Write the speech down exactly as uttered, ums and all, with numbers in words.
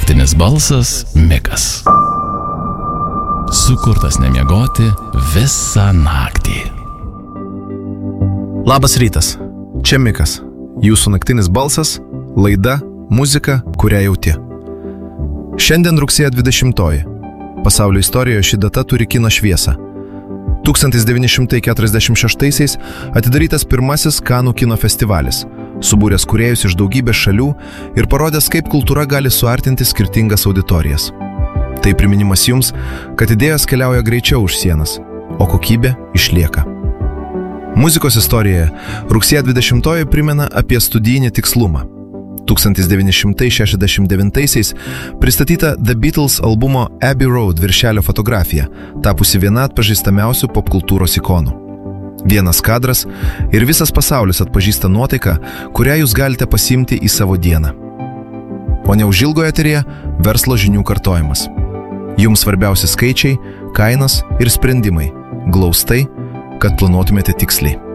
naktinis balsas Mikas. Sukurtas nemiegoti visą naktį. Labas rytas, čia Mikas. Jūsų naktinis balsas, laida, muzika, kurią jauti. Šiandien rugsėjo dvidešimtoji. Pasaulio istorijoje ši data turi kino šviesą. tūkstantis devyni šimtai keturiasdešimt šeštaisiais atidarytas pirmasis Kanų kino festivalis, subūręs kūrėjus iš daugybės šalių ir parodęs, kaip kultūra gali suartinti skirtingas auditorijas. Tai priminimas jums, kad idėjos keliauja greičiau už sienas, o kokybė išlieka. Muzikos istorijoje rugsėjo dvidešimtoji primena apie studijinį tikslumą. tūkstantis devyni šimtai šešiasdešimt devintaisiais pristatyta The Beatles albumo Abbey Road viršelio fotografija, tapusi viena atpažįstamiausių popkultūros ikonų. Vienas kadras ir visas pasaulis atpažįsta nuotaiką, kurią jūs galite pasiimti į savo dieną. O neužilgo eteryje verslo žinių kartojimas. Jums svarbiausi skaičiai, kainos ir sprendimai, glaustai, kad planuotumėte tiksliai.